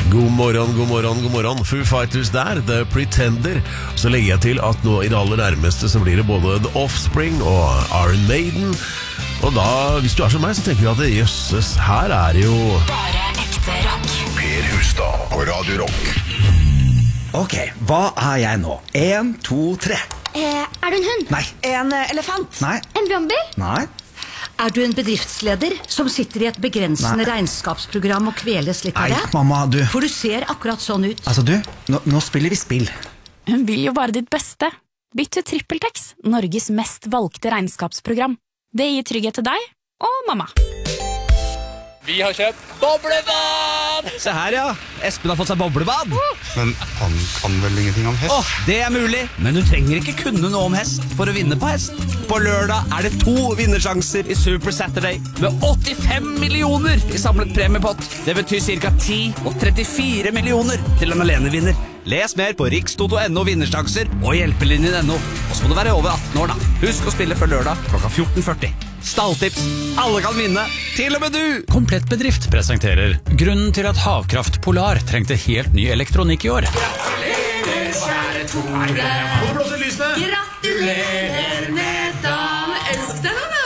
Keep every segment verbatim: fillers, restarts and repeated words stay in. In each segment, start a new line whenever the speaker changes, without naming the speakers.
God morgen, god morgen, god morgen. Foo Fighters der, The Pretender. Så legger jeg til at nå i det aller nærmeste så blir det både The Offspring og Iron Maiden. Og da, hvis du er som meg, så tenker vi at det jøsses, her er det jo
bare ekte rock.
Per Hustad på Radio Rock.
Ok, hva er jeg nå? En, to, tre.
Eh, er du en hund?
Nei.
En eh, elefant?
Nei.
En brannbil?
Nei.
Er du en bedriftsleder som sitter i et begrensende
Nei.
regnskapsprogram og kveles litt av
Nei,
det?
mamma, du.
For du ser akkurat sånn ut.
Altså, du, nå, nå spiller vi spill.
Hun vil jo bare ditt beste. Bytt til TrippelTex, Norges mest valgte regnskapsprogram. Det gir trygghet til deg og mamma.
Vi har kjøpt boblebad!
Se her, ja. Espen har fått seg boblebad.
Men han kan vel ingenting om hest?
Åh, det er mulig, men du trenger ikke kunne noe om hest for å vinne på hest. På lørdag er det to vinnersjanser i Super Saturday med åttifem millioner i samlet premiepott. Det betyr cirka ti og trettifire millioner til en alene vinner. Les mer på rikstoto punktum no vinnersjanser og hjelpelinjen punktum no. Og så må du være over atten år da. Husk å spille før lørdag klokka fjorten førti. Stalltips. Alle kan vinne. Til og med du!
Komplett Bedrift presenterer grunnen til at Havkraft Polar trengte helt ny elektronikk i år.
Gratulerer, kjære Tore. Hvor blåser lysene? Gratulerer med dagen. Elsk deg, da.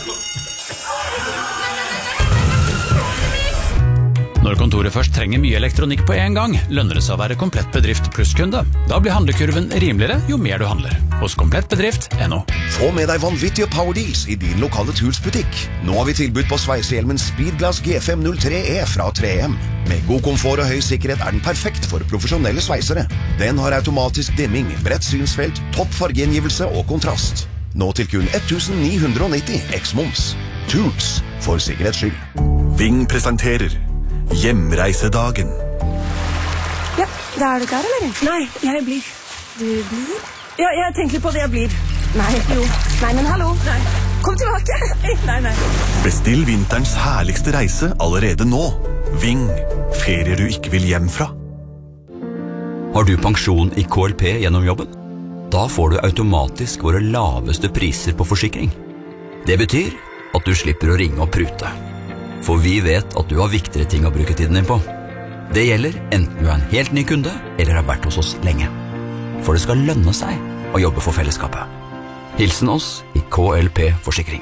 Når kontoret først trenger mye elektronikk på en gang, lønner det seg å være Komplett Bedrift plusskunde. Da blir handlekurven rimeligere jo mer du handler. Hos komplett bedrift punktum no.
Få med deg vanvittige power deals i din lokale Tools-butikk. Nå har vi tilbudt på sveisehjelmen Speedglass G fem null tre E fra tre M. Med god komfort og høy sikkerhet er den perfekt for profesjonelle sveisere. Den har automatisk dimming, bredt synsfelt, topp fargegjengivelse og kontrast. Nå til kun ett tusen ni hundre nitti eks-moms. Tools, for sikkerhets skyld. Ving presenterer Hjemreisedagen.
Ja, da er du klar, eller? Nei, jeg blir. Du blir? Ja, jeg tenker på det jeg blir. Nei, jo. Nei, men hallo. Nei. Kom tilbake. Nei, nei.
Bestill vinterens herligste reise allerede nå. Ving, ferier du ikke vil hjem fra.
Har du pensjon i K L P gjennom jobben? Da får du automatisk våre laveste priser på forsikring. Det betyr at du slipper å ringe og prute. For vi vet at du har viktigere ting å bruke tiden din på. Det gjelder enten du er en helt ny kunde eller har vært hos oss lenge. For det skal lønne seg å jobbe for fellesskapet. Hilsen oss i K L P Forsikring.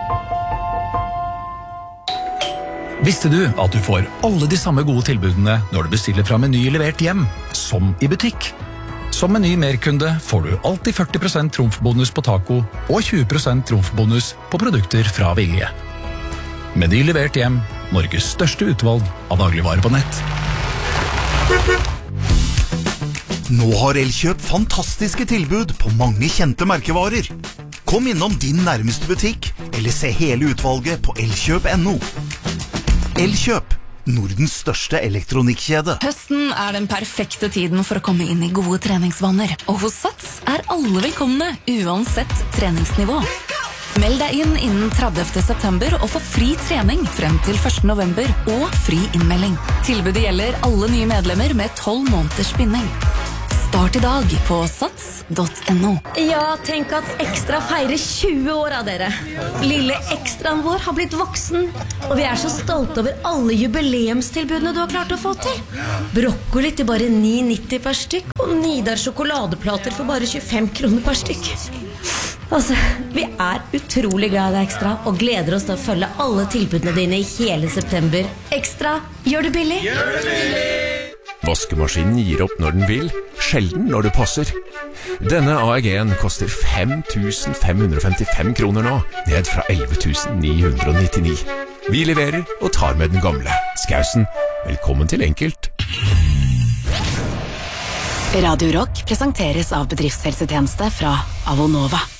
Visste du at du får alle de samme gode tilbudene når du bestiller fra Meny levert hjem, som i butikk? Som Meny merkunde får du alltid førti prosent trumfbonus på taco og tjue prosent trumfbonus på produkter fra Vilje. Meny levert hjem, Norges største utvalg av dagligvarer på nett.
Nå har Elkjøp fantastiske tilbud på mange kjente merkevarer. Kom innom din nærmeste butikk, eller se hele utvalget på elkjøp punktum no. Elkjøp, Nordens største elektronikkjede.
Høsten er den perfekte tiden for å komme inn i gode treningsvaner. Og hos Sats er alle velkomne, uansett treningsnivå. Meld deg inn innen tredivte september og få fri trening frem til første november og fri innmelding. Tilbudet gjelder alle nye medlemmer med tolv måneders binding. Start i dag på sats punktum no.
Ja, tenk at Ekstra feirer tjue år av dere. Lille ekstraen vår har blitt voksen, og vi er så stolte over alle jubileumstilbudene du har klart å få til. Brokkoli til bare ni nitti per stykk, og Nidar sjokoladeplater for bare tjuefem kroner per stykk. Altså, vi er utrolig glad i deg, Ekstra, og gleder oss til å følge alle tilbudene dine i hele september. Ekstra, gjør det billig!
Gjør det billig! Vaskemaskinen gir opp når den vil, sjelden når det passer. Denne A E G-en koster fem tusen fem hundre femtifem kroner nå, ned fra elleve tusen ni hundre nittini. Vi leverer og tar med den gamle. Skausen, velkommen til Enkelt.
Radio Rock presenteres av bedriftshelsetjeneste fra Avonova.